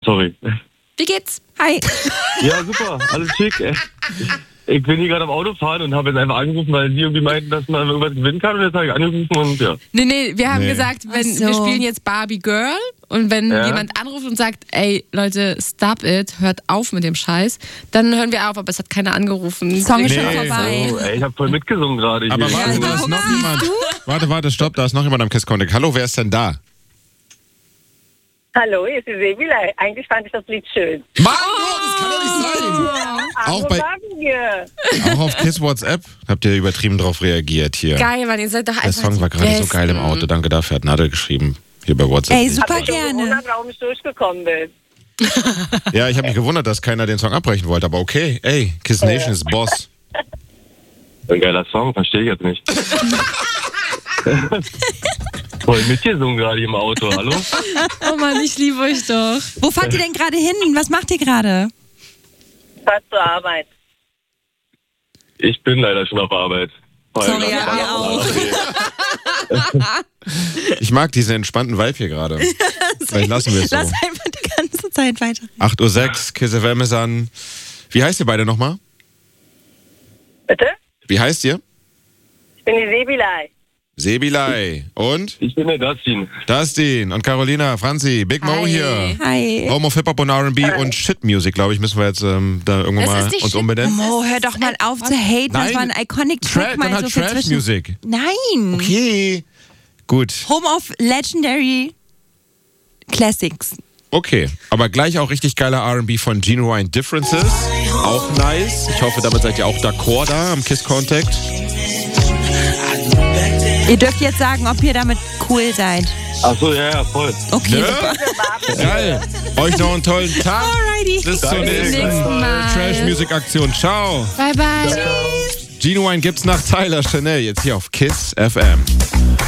sorry. Wie geht's? Hi. Ja, super, alles schick. Ich bin hier gerade am Autofahren und habe jetzt einfach angerufen, weil sie irgendwie meinten, dass man irgendwas gewinnen kann. Und jetzt habe ich angerufen und ja. Nee, wir haben gesagt, wir spielen jetzt Barbie Girl und wenn jemand anruft und sagt, ey Leute, stop it, hört auf mit dem Scheiß, dann hören wir auf, aber es hat keiner angerufen. Song ist schon vorbei. So, ey, ich habe voll mitgesungen gerade. Aber warte, da ist noch jemand. Warte, stopp, da ist noch jemand am Kiss Contact. Hallo, wer ist denn da? Hallo, hier ist die Sebilei. Eigentlich fand ich das Lied schön. Mann, das kann doch nicht sein. Auch auf Kiss WhatsApp habt ihr übertrieben drauf reagiert hier. Geil, Mann, ihr seid doch einfach Der Song war gerade so geil im Auto. Danke dafür, hat Nadel geschrieben. Hier bei WhatsApp. Ey, super Ich habe mich gewundert, warum ich durchgekommen bin. Ja, ich habe mich gewundert, dass keiner den Song abbrechen wollte. Aber okay, ey, Kiss Nation ist Boss. Ein geiler Song, verstehe ich jetzt nicht. Voll mitgesungen gerade im Auto, hallo? Oh Mann, ich liebe euch doch. Wo fahrt ihr denn gerade hin? Was macht ihr gerade? Fahrt zur Arbeit. Ich bin leider schon auf Arbeit. Sorry, ja, wir auch. Ich mag diesen entspannten Vibe hier gerade. Vielleicht lassen wir es so. Lass einfach die ganze Zeit weiter. 8:06 Uhr, Kiss FM ist an. Wie heißt ihr beide nochmal? Bitte? Wie heißt ihr? Ich bin die Sebilei. Sebilei. Und? Ich bin der Dustin. Und Carolina, Franzi, Big Mo hier. Hi. Home of Hip-Hop und R&B und Shit-Music, glaube ich, müssen wir jetzt da irgendwann mal uns umbenennen. Mo, hör doch mal auf zu haten. Das war ein iconic Track. Dann hat Trash-Music. Nein. Okay. Gut. Home of Legendary Classics. Okay, aber gleich auch richtig geiler R&B von Genuine Differences. Auch nice. Ich hoffe, damit seid ihr auch d'accord da am Kiss Contact. Ihr dürft jetzt sagen, ob ihr damit cool seid. Achso, ja, voll. Okay, super. Geil. Euch noch einen tollen Tag. Alrighty. Bis zur nächsten Trash-Music-Aktion. Ciao. Bye, bye. Genuine gibt's nach Tyler Chanel jetzt hier auf Kiss FM.